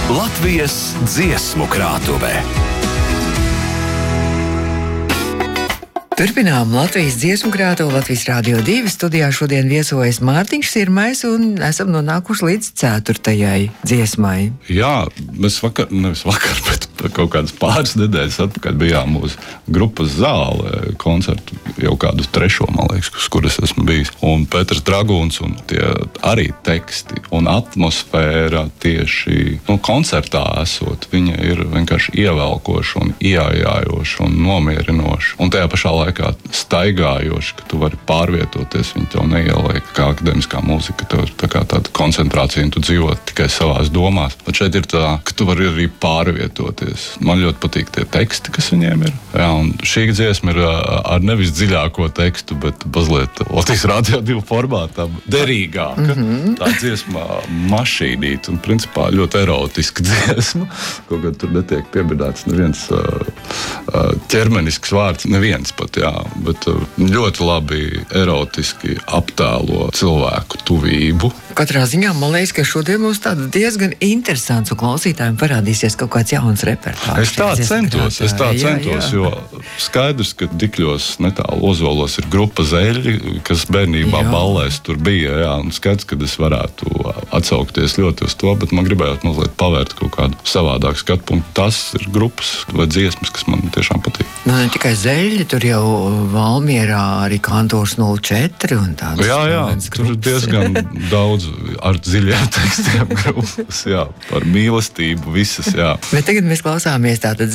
Latvijas dziesmu krātuvē. Turpinām Latvijas dziesmu krātuvi Latvijas Rādio 2 studijā. Šodien viesojas Mārtiņš Sirmais un esam nonākuši līdz 4. dziesmai. Jā, mēs nevis vakar, bet kaut kādas pāris nedēļas atpakaļ bijām mūsu grupas zālē koncertu, jau kādu 3. man liekas, kur es esmu bijis. Un Pēters Dragūns un tie arī teksti un atmosfēra tieši koncertā esot, viņa ir vienkārši ievelkoša un ieejājoša un nomierinoša. Un tajā pašā laikā staigājoši, ka tu vari pārvietoties, viņi tev neieliek kā akademiskā mūzika, tev ir tāda koncentrācija un tu dzīvo tikai savās domās. Un šeit ir tā, ka tu vari arī pārvietoties. Man ļoti patīk tie teksti, kas viņiem ir. Jā, un šī dziesma ir ar nevis dziļāko tekstu, bet mazliet Latvijas Rādio 2 formātā derīgāka. Tā dziesma mašīnīt un principā ļoti erotiska dziesma. Kaut gan tur netiek pieminēts neviens ķermenisks vārds, neviens pat. Jā, bet ļoti labi erotiski aptēlo cilvēku tuvību. Katrā ziņā man liekas, ka šodien mums tāda diezgan interesants un klausītājiem parādīsies kaut kāds jauns repertuārs. Es tā centos, jo skaidrs, ka Dikļos netālu Ozolos ir grupa Zeļi, kas bērnībā ballēs tur bija. Jā, un skaidrs, ka es varētu atsaukties ļoti uz to, bet man gribējās mazliet pavērt kaut kādu savādāku skatu punktu. Tas ir grupas vai dziesmas, kas man tiešām patīk. Ne tikai Zeļi, tur jau Valmierā arī Kantors 04 un tādas. Jā, tur ir diezgan daudz ar dziļiem tekstiem grupas, jā, par mīlestību visas, jā. Bet tagad mēs klausāmies tātad